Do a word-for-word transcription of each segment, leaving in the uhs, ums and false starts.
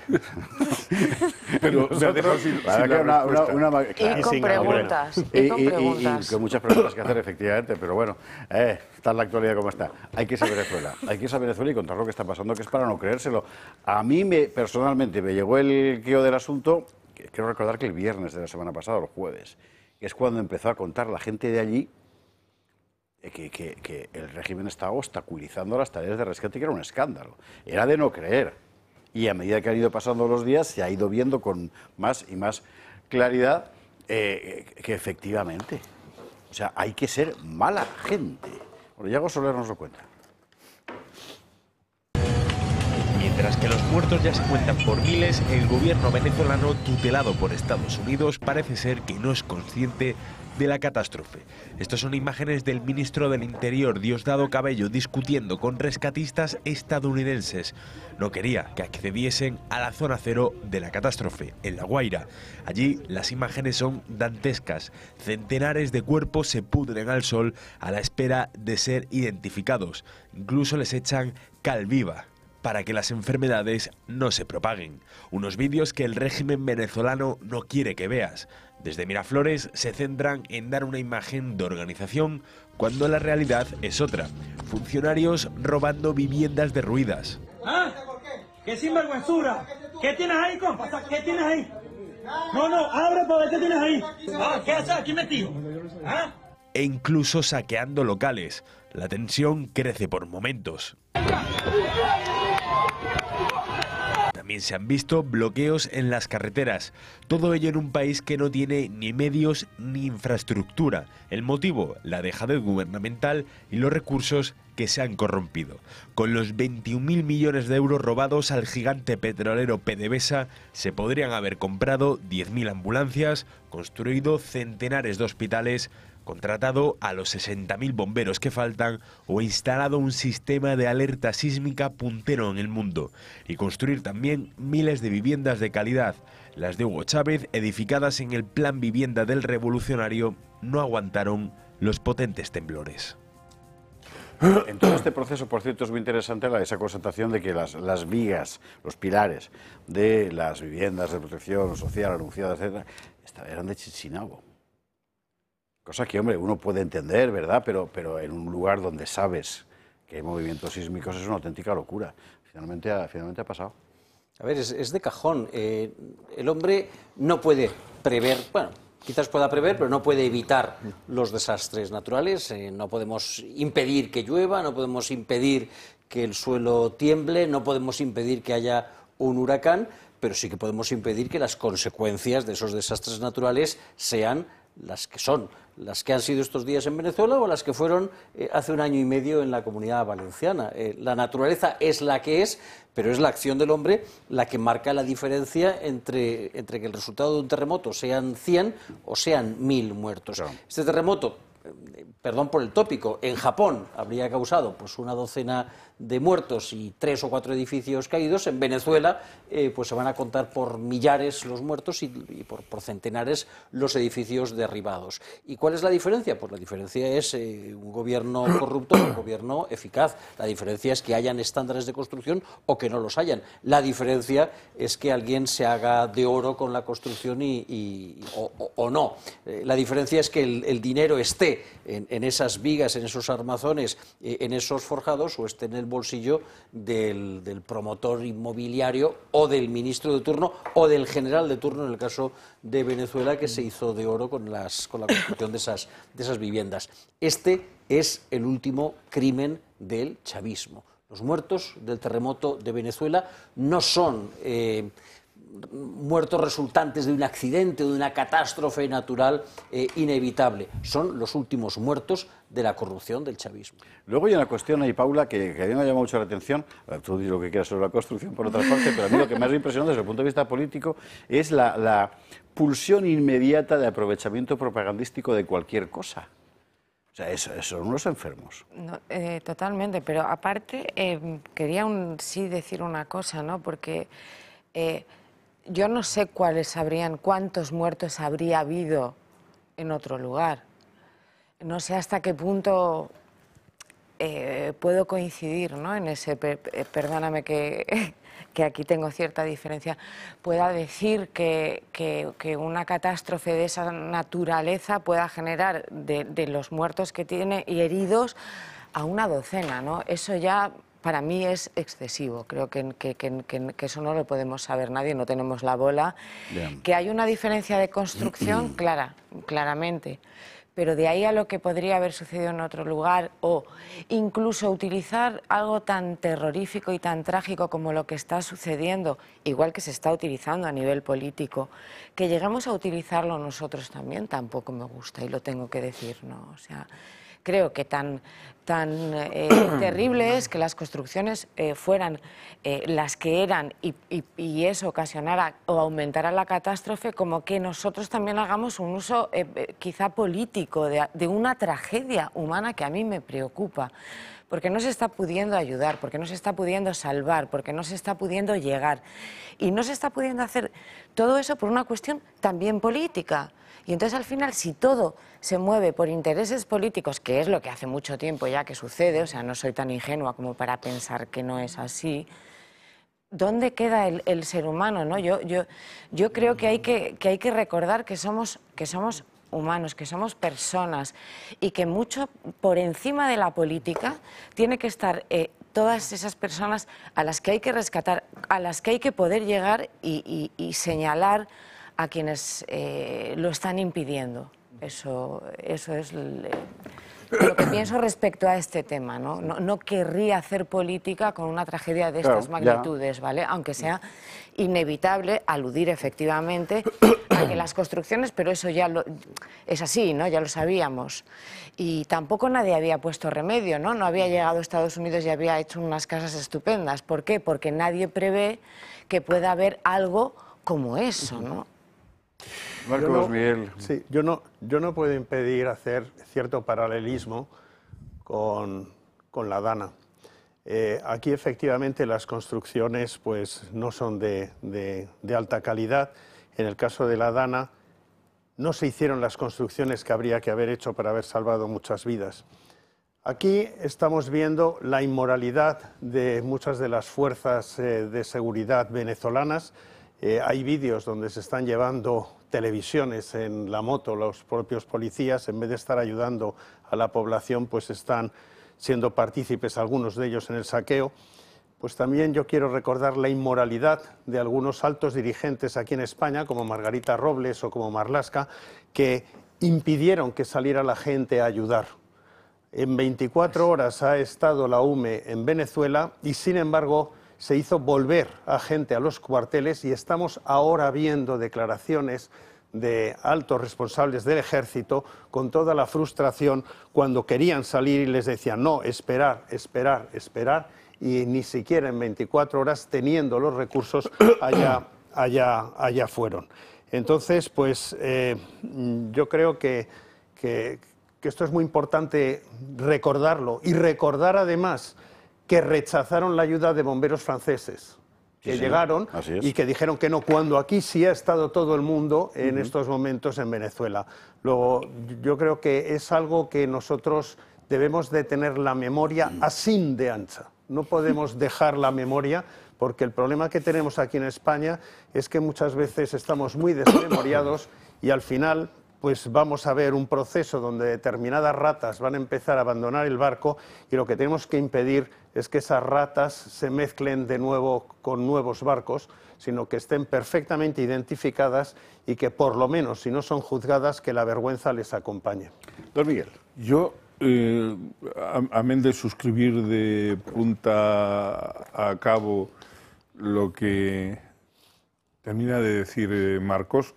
Pero me ha dejado sin, sin la una, una, respuesta. una, claro. Y con preguntas. Y, Y con y, preguntas. y, y con muchas preguntas que hacer, efectivamente, pero bueno, eh, está la actualidad como está. Hay que ser Venezuela, hay que ser Venezuela y contar lo que está pasando, que es para no creérselo. A mí, me, personalmente, me llegó el quio del asunto, que, quiero recordar que el viernes de la semana pasada, o el jueves, que es cuando empezó a contar la gente de allí Que, que, que el régimen estaba obstaculizando las tareas de rescate, que era un escándalo. Era de no creer. Y a medida que han ido pasando los días, se ha ido viendo con más y más claridad eh, que efectivamente, o sea, hay que ser mala gente. Bueno, Yago Soler nos lo cuenta. Mientras que los muertos ya se cuentan por miles, el gobierno venezolano, tutelado por Estados Unidos, parece ser que no es consciente de la catástrofe. Estas son imágenes del ministro del Interior, Diosdado Cabello, discutiendo con rescatistas estadounidenses. No quería que accediesen a la zona cero de la catástrofe, en La Guaira. Allí las imágenes son dantescas. Centenares de cuerpos se pudren al sol a la espera de ser identificados. Incluso les echan cal viva para que las enfermedades no se propaguen. Unos vídeos que el régimen venezolano no quiere que veas. Desde Miraflores se centran en dar una imagen de organización cuando la realidad es otra. Funcionarios robando viviendas derruidas. ¿Ah? ¿Qué sinvergüenzura? ¿Qué tienes ahí, compa? ¿Qué tienes ahí? No, no, abre para ver qué tienes ahí. Ah, ¿qué haces aquí metido? ¿Ah? E incluso saqueando locales. La tensión crece por momentos. También se han visto bloqueos en las carreteras, todo ello en un país que no tiene ni medios ni infraestructura. El motivo, la dejadez gubernamental y los recursos que se han corrompido. Con los veintiún mil millones de euros robados al gigante petrolero PDVSA, se podrían haber comprado diez mil ambulancias, construido centenares de hospitales, contratado a los sesenta mil bomberos que faltan o instalado un sistema de alerta sísmica puntero en el mundo, y construir también miles de viviendas de calidad. Las de Hugo Chávez, edificadas en el Plan Vivienda del Revolucionario, no aguantaron los potentes temblores. En todo este proceso, por cierto, es muy interesante la, esa constatación de que las, las vigas, los pilares de las viviendas de protección social anunciadas, etcétera, eran de Chichinabo. Cosa que, hombre, uno puede entender, ¿verdad? Pero, pero en un lugar donde sabes que hay movimientos sísmicos es una auténtica locura. Finalmente ha, finalmente ha pasado. A ver, es, es de cajón. Eh, el hombre no puede prever, bueno, quizás pueda prever, pero no puede evitar los desastres naturales. Eh, no podemos impedir que llueva, no podemos impedir que el suelo tiemble, no podemos impedir que haya un huracán, pero sí que podemos impedir que las consecuencias de esos desastres naturales sean las que son, las que han sido estos días en Venezuela o las que fueron eh, hace un año y medio en la Comunidad Valenciana. Eh, la naturaleza es la que es, pero es la acción del hombre la que marca la diferencia entre, entre que el resultado de un terremoto sean cien o sean mil muertos. Claro. Este terremoto, eh, perdón por el tópico, en Japón habría causado pues una docena de muertos y tres o cuatro edificios caídos. En Venezuela eh, pues se van a contar por millares los muertos y, y por, por centenares los edificios derribados. ¿Y cuál es la diferencia? Pues la diferencia es eh, un gobierno corrupto o un gobierno eficaz. La diferencia es que hayan estándares de construcción o que no los hayan. La diferencia es que alguien se haga de oro con la construcción y, y, o, o, o no. Eh, la diferencia es que el, el dinero esté en, en esas vigas, en esos armazones, eh, en esos forjados, o esté en el bolsillo del, del promotor inmobiliario o del ministro de turno o del general de turno, en el caso de Venezuela, que se hizo de oro con, las, con la construcción de esas, de esas viviendas. Este es el último crimen del chavismo. Los muertos del terremoto de Venezuela no son eh, muertos resultantes de un accidente o de una catástrofe natural eh, inevitable. Son los últimos muertos de la corrupción del chavismo. Luego hay una cuestión ahí, Paula, que, que a mí me ha llamado mucho la atención. Tú dices lo que quieras sobre la construcción, por otra parte, pero a mí lo que más me impresionó desde el punto de vista político es la, la pulsión inmediata de aprovechamiento propagandístico de cualquier cosa. O sea, eso, eso son unos enfermos. No, eh, totalmente, pero aparte eh, quería un, sí decir una cosa, ¿no? Porque eh, yo no sé cuáles habrían, cuántos muertos habría habido en otro lugar. No sé hasta qué punto eh, puedo coincidir, ¿no? En ese, per, perdóname que, que aquí tengo cierta diferencia, pueda decir que, que, que una catástrofe de esa naturaleza pueda generar de, de los muertos que tiene y heridos a una docena, ¿no? Eso ya para mí es excesivo. Creo que, que, que, que, que eso no lo podemos saber nadie, no tenemos la bola. Bien. Que hay una diferencia de construcción, clara, claramente. Pero de ahí a lo que podría haber sucedido en otro lugar, o incluso utilizar algo tan terrorífico y tan trágico como lo que está sucediendo, igual que se está utilizando a nivel político, que lleguemos a utilizarlo nosotros también, tampoco me gusta y lo tengo que decir, ¿no? O sea, creo que tan, tan eh, terrible es que las construcciones eh, fueran eh, las que eran y, y, y eso ocasionara o aumentara la catástrofe, como que nosotros también hagamos un uso eh, eh, quizá político de, de una tragedia humana que a mí me preocupa. Porque no se está pudiendo ayudar, porque no se está pudiendo salvar, porque no se está pudiendo llegar. Y no se está pudiendo hacer todo eso por una cuestión también política. Y entonces al final, si todo se mueve por intereses políticos, que es lo que hace mucho tiempo ya que sucede, o sea, no soy tan ingenua como para pensar que no es así, ¿dónde queda el, el ser humano, ¿no? Yo, yo, yo creo que hay que, que hay que recordar que somos, que somos humanos, que somos personas y que mucho por encima de la política tiene que estar eh, todas esas personas a las que hay que rescatar, a las que hay que poder llegar y, y, y señalar a quienes eh, lo están impidiendo. Eso, eso es el, lo que pienso respecto a este tema, ¿no? No, no querría hacer política con una tragedia de estas claro, magnitudes, ya. ¿Vale? Aunque sea inevitable aludir efectivamente a que las construcciones, pero eso ya lo, es así, ¿no? Ya lo sabíamos. Y tampoco nadie había puesto remedio, ¿no? No había llegado a Estados Unidos y había hecho unas casas estupendas. ¿Por qué? Porque nadie prevé que pueda haber algo como eso, ¿no? Marcos, no, Miguel. Sí, yo no, yo no puedo impedir hacer cierto paralelismo con, con la Dana. Eh, aquí efectivamente las construcciones pues, no son de, de, de alta calidad. En el caso de la Dana no se hicieron las construcciones que habría que haber hecho para haber salvado muchas vidas. Aquí estamos viendo la inmoralidad de muchas de las fuerzas eh, de seguridad venezolanas. Eh, hay vídeos donde se están llevando televisiones en la moto los propios policías, en vez de estar ayudando a la población, pues están siendo partícipes algunos de ellos en el saqueo. Pues también yo quiero recordar la inmoralidad de algunos altos dirigentes aquí en España, como Margarita Robles o como Marlaska, que impidieron que saliera la gente a ayudar. En veinticuatro horas ha estado la U M E en Venezuela y, sin embargo, se hizo volver a gente a los cuarteles y estamos ahora viendo declaraciones de altos responsables del ejército con toda la frustración cuando querían salir y les decían no, esperar, esperar, esperar y ni siquiera en veinticuatro horas teniendo los recursos allá, allá, allá fueron. Entonces, pues eh, yo creo que, que, que esto es muy importante recordarlo y recordar además que rechazaron la ayuda de bomberos franceses, que sí, llegaron y que dijeron que no, cuando aquí sí ha estado todo el mundo en uh-huh. estos momentos en Venezuela. Luego, yo creo que es algo que nosotros debemos de tener la memoria así de ancha. No podemos dejar la memoria, porque el problema que tenemos aquí en España es que muchas veces estamos muy desmemoriados y al final pues vamos a ver un proceso donde determinadas ratas van a empezar a abandonar el barco y lo que tenemos que impedir es que esas ratas se mezclen de nuevo con nuevos barcos, sino que estén perfectamente identificadas y que por lo menos, si no son juzgadas, que la vergüenza les acompañe. Don Miguel. Yo, eh, amén de suscribir de punta a cabo lo que termina de decir eh, Marcos,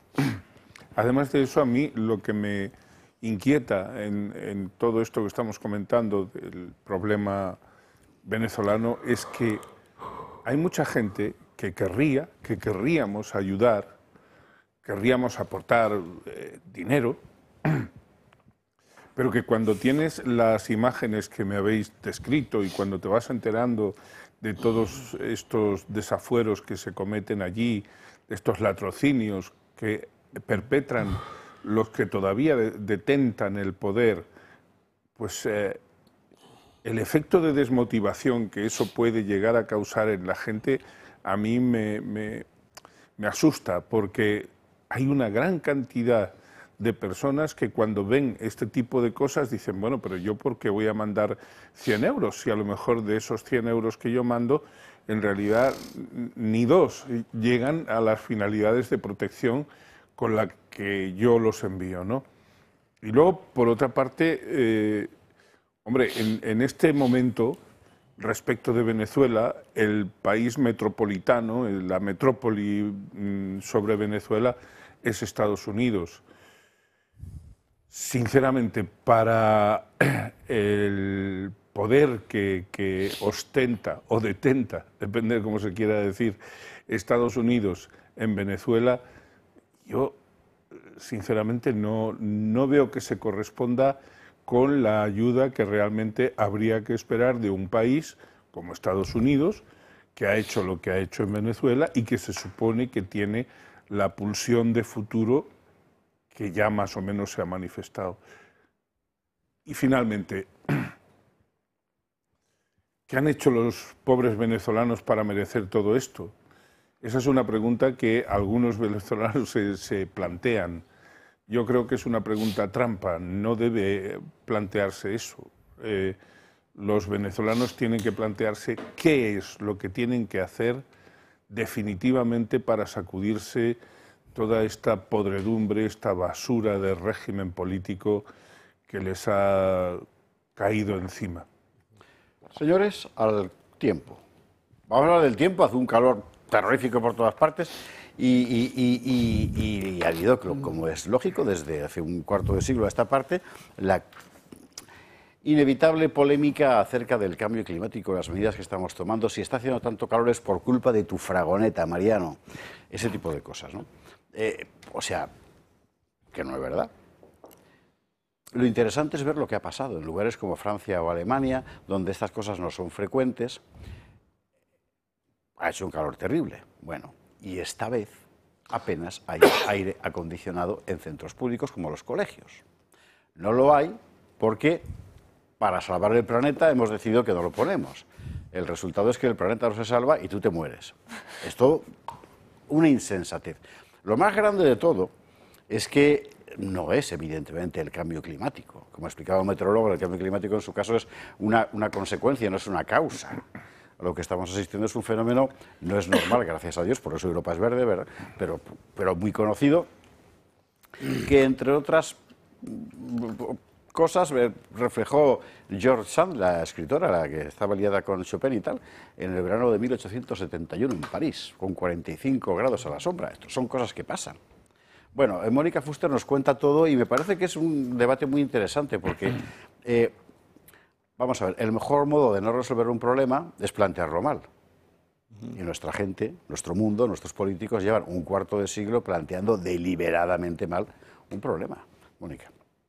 además de eso, a mí lo que me inquieta en, en todo esto que estamos comentando, el problema venezolano, es que hay mucha gente que querría, que querríamos ayudar, querríamos aportar eh, dinero, pero que cuando tienes las imágenes que me habéis descrito y cuando te vas enterando de todos estos desafueros que se cometen allí, estos latrocinios que perpetran los que todavía detentan el poder, pues eh, el efecto de desmotivación que eso puede llegar a causar en la gente, a mí me, me, me asusta, porque hay una gran cantidad de personas que cuando ven este tipo de cosas dicen, bueno, pero yo ¿por qué voy a mandar cien euros? Si a lo mejor de esos cien euros que yo mando, en realidad ni dos llegan a las finalidades de protección con las que yo los envío, ¿no? Y luego, por otra parte, eh, hombre, en, en este momento, respecto de Venezuela, el país metropolitano, la metrópoli mm, sobre Venezuela, es Estados Unidos. Sinceramente, para el poder que, que ostenta o detenta, depende de cómo se quiera decir, Estados Unidos en Venezuela, yo sinceramente no, no veo que se corresponda con la ayuda que realmente habría que esperar de un país como Estados Unidos, que ha hecho lo que ha hecho en Venezuela y que se supone que tiene la pulsión de futuro que ya más o menos se ha manifestado. Y finalmente, ¿qué han hecho los pobres venezolanos para merecer todo esto? Esa es una pregunta que algunos venezolanos se, se plantean. Yo creo que es una pregunta trampa, no debe plantearse eso. Eh, los venezolanos tienen que plantearse qué es lo que tienen que hacer definitivamente para sacudirse toda esta podredumbre, esta basura de régimen político que les ha caído encima. Señores, al tiempo. Vamos a hablar del tiempo, hace un calor terrorífico por todas partes y, y, y, y, y ha habido, como es lógico, desde hace un cuarto de siglo a esta parte, la inevitable polémica acerca del cambio climático, las medidas que estamos tomando. Si está haciendo tanto calor es por culpa de tu fragoneta, Mariano. Ese tipo de cosas, ¿no? Eh, o sea, que no es verdad. Lo interesante es ver lo que ha pasado en lugares como Francia o Alemania, donde estas cosas no son frecuentes. Ha hecho un calor terrible. Bueno, y esta vez apenas hay aire acondicionado en centros públicos como los colegios. No lo hay porque para salvar el planeta hemos decidido que no lo ponemos. El resultado es que el planeta no se salva y tú te mueres. Esto, una insensatez. Lo más grande de todo es que no es evidentemente el cambio climático. Como explicaba un meteorólogo, el cambio climático en su caso es una, una consecuencia, no es una causa. Lo que estamos asistiendo es un fenómeno, no es normal, gracias a Dios, por eso Europa es verde, ¿verdad? Pero, pero muy conocido, que entre otras cosas reflejó George Sand, la escritora, la que estaba liada con Chopin y tal, en el verano de mil ochocientos setenta y uno en París, con cuarenta y cinco grados a la sombra. Esto son cosas que pasan. Bueno, Mónica Fuster nos cuenta todo y me parece que es un debate muy interesante porque, eh, vamos a ver, el mejor modo de no resolver un problema es plantearlo mal. Y nuestra gente, nuestro mundo, nuestros políticos llevan un cuarto de siglo planteando deliberadamente mal un problema. Mónica.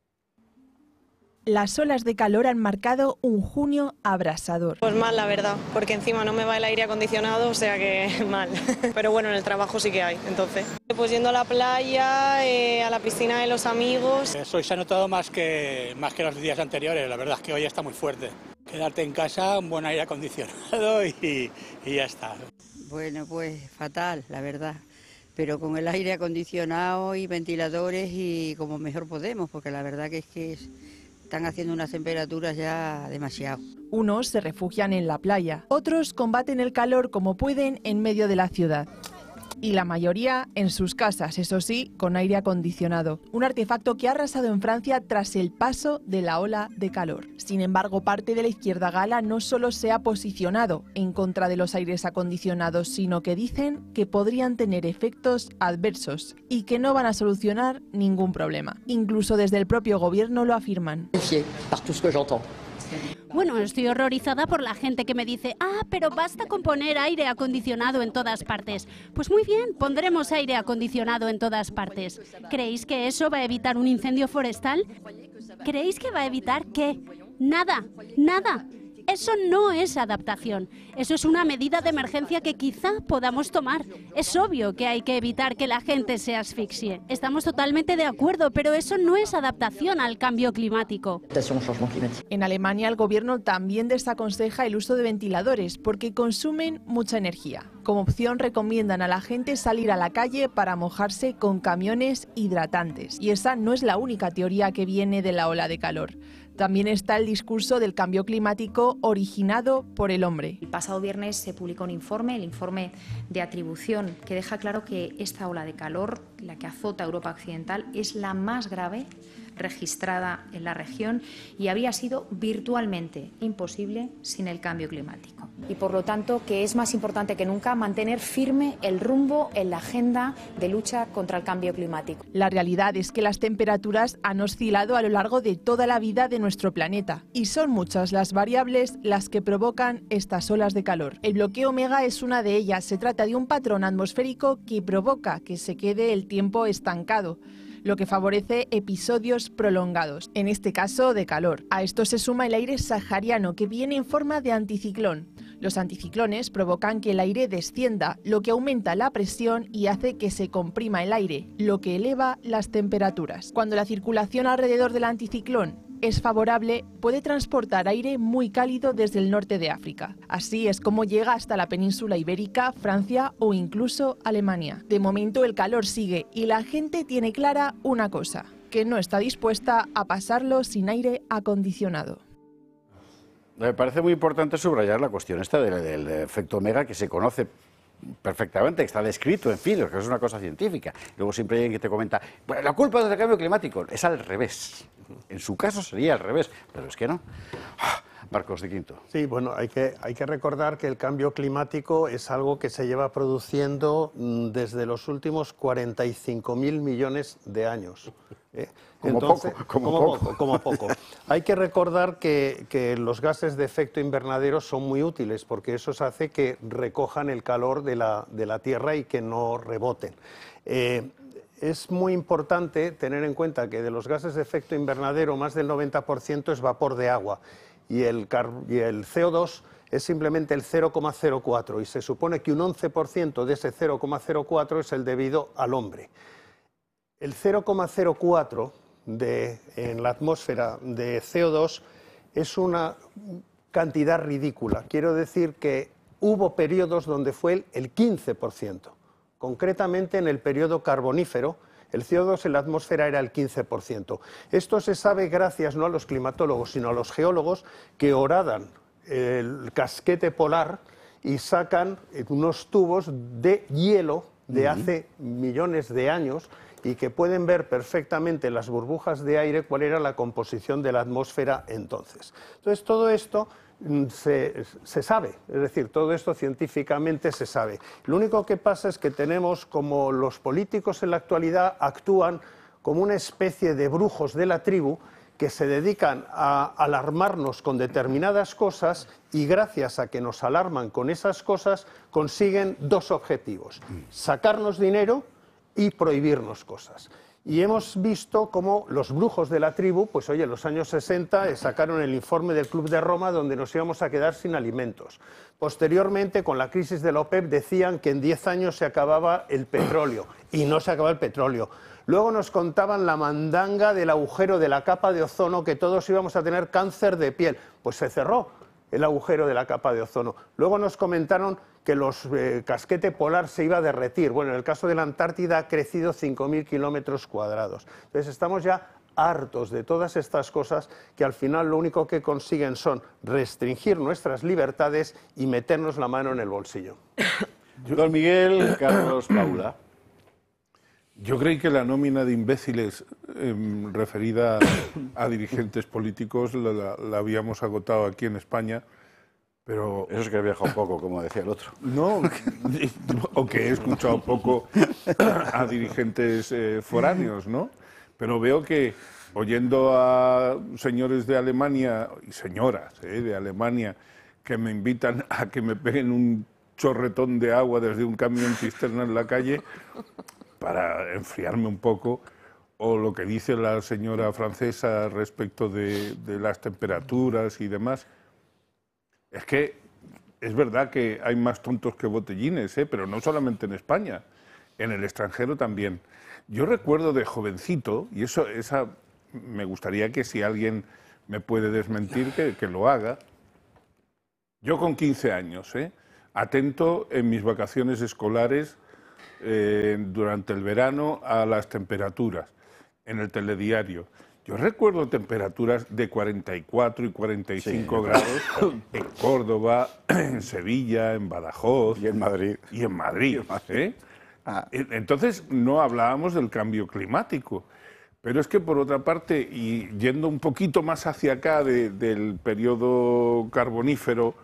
Las olas de calor han marcado un junio abrasador. Pues mal, la verdad, porque encima no me va el aire acondicionado, o sea que mal. Pero bueno, en el trabajo sí que hay, entonces. Pues yendo a la playa, eh, a la piscina de los amigos. Hoy se ha notado más que, más que los días anteriores, la verdad es que hoy está muy fuerte. Quedarte en casa, un buen aire acondicionado y, y ya está. Bueno, pues fatal, la verdad. Pero con el aire acondicionado y ventiladores y como mejor podemos, porque la verdad que es que es... están haciendo unas temperaturas ya demasiado. Unos se refugian en la playa, otros combaten el calor como pueden en medio de la ciudad. Y la mayoría en sus casas, eso sí, con aire acondicionado. Un artefacto que ha arrasado en Francia tras el paso de la ola de calor. Sin embargo, parte de la izquierda gala no solo se ha posicionado en contra de los aires acondicionados, sino que dicen que podrían tener efectos adversos y que no van a solucionar ningún problema. Incluso desde el propio gobierno lo afirman. Bueno, estoy horrorizada por la gente que me dice, ah, pero basta con poner aire acondicionado en todas partes. Pues muy bien, pondremos aire acondicionado en todas partes. ¿Creéis que eso va a evitar un incendio forestal? ¿Creéis que va a evitar qué? Nada, nada. Eso no es adaptación, eso es una medida de emergencia que quizá podamos tomar. Es obvio que hay que evitar que la gente se asfixie. Estamos totalmente de acuerdo, pero eso no es adaptación al cambio climático. En Alemania el gobierno también desaconseja el uso de ventiladores porque consumen mucha energía. Como opción recomiendan a la gente salir a la calle para mojarse con camiones hidratantes. Y esa no es la única teoría que viene de la ola de calor. También está el discurso del cambio climático originado por el hombre. El pasado viernes se publicó un informe, el informe de atribución, que deja claro que esta ola de calor, la que azota a Europa Occidental, es la más grave registrada en la región y habría sido virtualmente imposible sin el cambio climático. Y por lo tanto que es más importante que nunca mantener firme el rumbo en la agenda de lucha contra el cambio climático. La realidad es que las temperaturas han oscilado a lo largo de toda la vida de nuestro planeta y son muchas las variables las que provocan estas olas de calor. El bloqueo Omega es una de ellas. Se trata de un patrón atmosférico que provoca que se quede el tiempo estancado, lo que favorece episodios prolongados, en este caso de calor. A esto se suma el aire sahariano, que viene en forma de anticiclón. Los anticiclones provocan que el aire descienda, lo que aumenta la presión y hace que se comprima el aire, lo que eleva las temperaturas. Cuando la circulación alrededor del anticiclón es favorable, puede transportar aire muy cálido desde el norte de África. Así es como llega hasta la península ibérica, Francia o incluso Alemania. De momento el calor sigue y la gente tiene clara una cosa, que no está dispuesta a pasarlo sin aire acondicionado. Me parece muy importante subrayar la cuestión esta del, del efecto Omega, que se conoce perfectamente, que está descrito, en fin, que es una cosa científica. Luego siempre hay alguien que te comenta, bueno, la culpa es del cambio climático. Es al revés. En su caso sería al revés, pero es que no. Marcos de Quinto. Sí, bueno, hay que, hay que recordar que el cambio climático es algo que se lleva produciendo desde los últimos cuarenta y cinco mil millones de años. ¿eh? Como Entonces, poco, como, como poco. poco. Como poco. Hay que recordar que, que los gases de efecto invernadero son muy útiles porque eso hace que recojan el calor de la, de la Tierra y que no reboten. Eh, Es muy importante tener en cuenta que de los gases de efecto invernadero más del noventa por ciento es vapor de agua y el, y el C O dos es simplemente el cero coma cero cuatro y se supone que un once por ciento de ese cero coma cero cuatro es el debido al hombre. El cero coma cero cuatro de, en la atmósfera de C O dos es una cantidad ridícula. Quiero decir que hubo periodos donde fue el, el quince por ciento. Concretamente en el periodo carbonífero, el C O dos en la atmósfera era el quince por ciento. Esto se sabe gracias no a los climatólogos, sino a los geólogos que horadan el casquete polar y sacan unos tubos de hielo de hace millones de años y que pueden ver perfectamente las burbujas de aire cuál era la composición de la atmósfera entonces. Entonces todo esto Se, se sabe, es decir, todo esto científicamente se sabe. Lo único que pasa es que tenemos, como los políticos en la actualidad actúan como una especie de brujos de la tribu que se dedican a alarmarnos con determinadas cosas y gracias a que nos alarman con esas cosas consiguen dos objetivos, sacarnos dinero y prohibirnos cosas. Y hemos visto cómo los brujos de la tribu, pues oye, en los años sesenta sacaron el informe del Club de Roma donde nos íbamos a quedar sin alimentos. Posteriormente, con la crisis de la OPEP, decían que en diez años se acababa el petróleo, y no se acaba el petróleo. Luego nos contaban la mandanga del agujero de la capa de ozono, que todos íbamos a tener cáncer de piel. Pues se cerró el agujero de la capa de ozono. Luego nos comentaron que los eh, casquete polar se iba a derretir. Bueno, en el caso de la Antártida ha crecido cinco mil kilómetros cuadrados. Entonces estamos ya hartos de todas estas cosas que al final lo único que consiguen son restringir nuestras libertades y meternos la mano en el bolsillo. Don Miguel Carlos Paula. Yo creí que la nómina de imbéciles eh, referida a dirigentes políticos la, la, la habíamos agotado aquí en España, pero... Eso es que he viajado poco, como decía el otro. No, o que he escuchado poco a dirigentes eh, foráneos, ¿no? Pero veo que, oyendo a señores de Alemania, y señoras eh, de Alemania, que me invitan a que me peguen un chorretón de agua desde un camión cisterna en la calle para enfriarme un poco, o lo que dice la señora francesa respecto de, de las temperaturas y demás. Es que es verdad que hay más tontos que botellines, ¿eh? Pero no solamente en España, en el extranjero también. Yo recuerdo de jovencito, y eso esa me gustaría que si alguien me puede desmentir, que, que lo haga. Yo con quince años, ¿eh? atento en mis vacaciones escolares eh, durante el verano a las temperaturas en el telediario. Yo recuerdo temperaturas de cuarenta y cuatro y cuarenta y cinco sí, grados en Córdoba, en Sevilla, en Badajoz. Y en Madrid. Y en Madrid. ¿eh? Ah. Entonces no hablábamos del cambio climático. Pero es que por otra parte, y yendo un poquito más hacia acá de, del periodo carbonífero,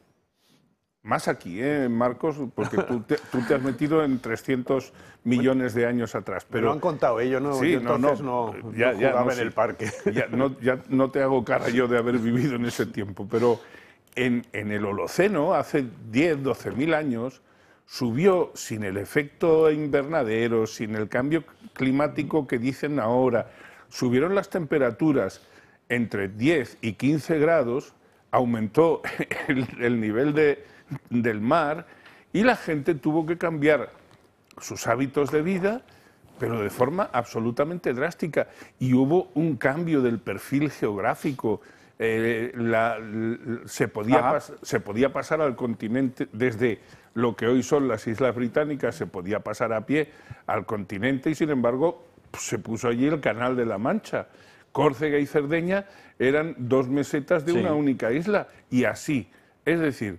más aquí, ¿eh, Marcos? Porque tú te, tú te has metido en trescientos millones de años atrás. Pero me lo han contado ellos, ¿no? Sí, yo no, entonces no, no, ya, no ya, jugaba no, en sí. el parque. Ya no, ya no te hago cara yo de haber vivido en ese tiempo, pero en, en el Holoceno, hace diez, doce mil años, subió sin el efecto invernadero, sin el cambio climático que dicen ahora, subieron las temperaturas entre diez y quince grados, aumentó el, el nivel de del mar y la gente tuvo que cambiar sus hábitos de vida, pero de forma absolutamente drástica. Y hubo un cambio del perfil geográfico. Eh, la, la, se, podía pas, se podía pasar al continente, desde lo que hoy son las Islas Británicas, se podía pasar a pie al continente y, sin embargo, se puso allí el Canal de la Mancha. Córcega y Cerdeña eran dos mesetas de sí. una única isla, y así. Es decir,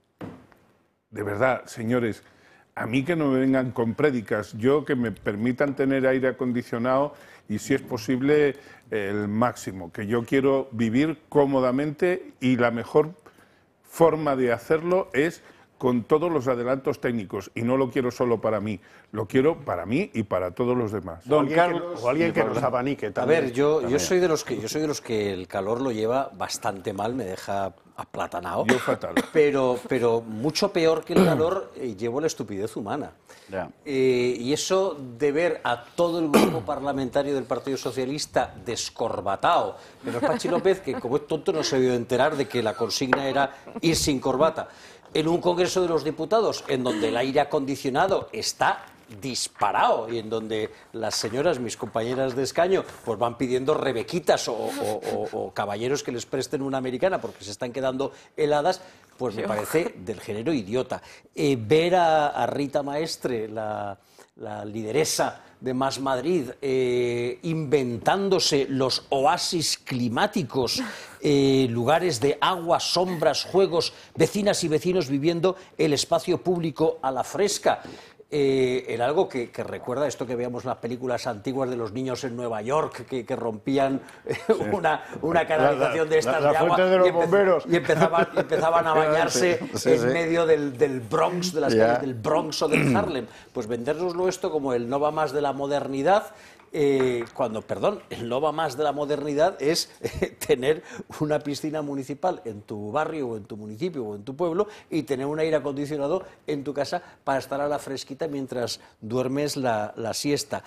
de verdad, señores, a mí que no me vengan con prédicas, yo que me permitan tener aire acondicionado y, si es posible, el máximo, que yo quiero vivir cómodamente, y la mejor forma de hacerlo es con todos los adelantos técnicos, y no lo quiero solo para mí, lo quiero para mí y para todos los demás. Don Carlos, o alguien que nos abanique también. A ver, yo, yo soy de los que yo soy de los que el calor lo lleva bastante mal, me deja aplatanado. Yo fatal. Pero, pero mucho peor que el calor eh, llevo la estupidez humana. Yeah. Eh, y eso de ver a todo el grupo parlamentario del Partido Socialista descorbatado, menos Pachi López, que como es tonto no se debió enterar de que la consigna era ir sin corbata, en un Congreso de los Diputados en donde el aire acondicionado está disparado y en donde las señoras, mis compañeras de escaño, pues van pidiendo rebequitas o, o, o, o caballeros que les presten una americana porque se están quedando heladas, pues me parece del género idiota. Eh, ver a, a Rita Maestre, la, la lideresa de Más Madrid, eh, inventándose los oasis climáticos, eh, lugares de agua, sombras, juegos, vecinas y vecinos viviendo el espacio público a la fresca. Eh, era algo que, que recuerda esto que veíamos en las películas antiguas de los niños en Nueva York, que, que rompían eh, sí. una, una canalización de estas la, la de agua de los y, empe bomberos. y, empezaban, y empezaban a bañarse sí, sí, en sí. medio del, del Bronx, de las yeah. calles del Bronx o del Harlem. Pues vendérnoslo esto como el no va más de la modernidad, Eh, cuando, perdón, el no va más de la modernidad es eh, tener una piscina municipal en tu barrio o en tu municipio o en tu pueblo y tener un aire acondicionado en tu casa para estar a la fresquita mientras duermes la, la siesta.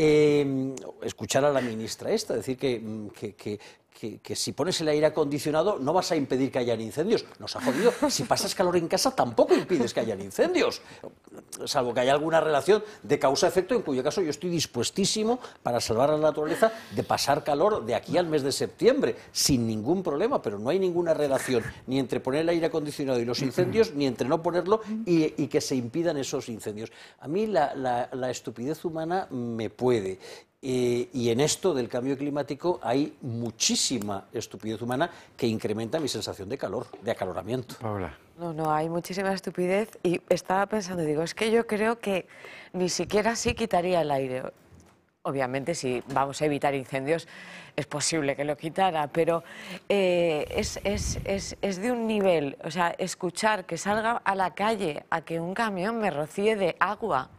Eh, escuchar a la ministra esta, decir que, que, que Que, que si pones el aire acondicionado no vas a impedir que hayan incendios. Nos ha jodido. Si pasas calor en casa tampoco impides que hayan incendios, salvo que haya alguna relación de causa-efecto, en cuyo caso yo estoy dispuestísimo, para salvar a la naturaleza, de pasar calor de aquí al mes de septiembre, sin ningún problema, pero no hay ninguna relación ni entre poner el aire acondicionado y los incendios, ni entre no ponerlo y, y que se impidan esos incendios. A mí la, la, la estupidez humana me puede. Eh, y en esto del cambio climático hay muchísima estupidez humana que incrementa mi sensación de calor, de acaloramiento. Paula. No, no, hay muchísima estupidez y estaba pensando, digo, es que yo creo que ni siquiera así quitaría el aire. Obviamente, si vamos a evitar incendios, es posible que lo quitara, pero eh, es, es, es, es de un nivel, o sea, escuchar que salga a la calle a que un camión me rocíe de agua.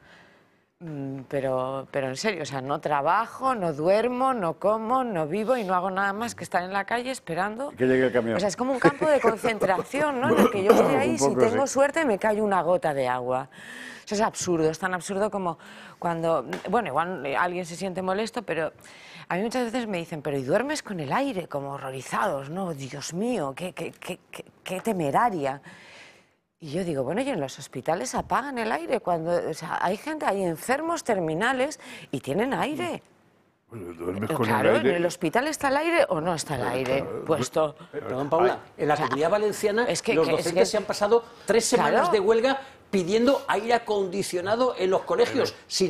Pero, pero en serio, o sea, no trabajo, no duermo, no como, no vivo y no hago nada más que estar en la calle esperando que llegue el camión. O sea, es como un campo de concentración, ¿no? En el que yo estoy ahí, si tengo sí. suerte me cae una gota de agua. Eso es absurdo, es tan absurdo como cuando, bueno, igual alguien se siente molesto, pero a mí muchas veces me dicen, pero ¿y duermes con el aire? Como horrorizados, ¿no? Dios mío, qué, qué, qué, qué, qué temeraria. Y yo digo, bueno, y en los hospitales apagan el aire cuando, o sea, hay gente, hay enfermos terminales y tienen aire. Pues duermes con Claro, el ¿en aire. el hospital está el aire o no está el aire puesto? Perdón, Paula, en la O sea, Comunidad Valenciana es que- los que- es docentes que- se han pasado tres semanas Claro. de huelga pidiendo aire acondicionado en los colegios. Si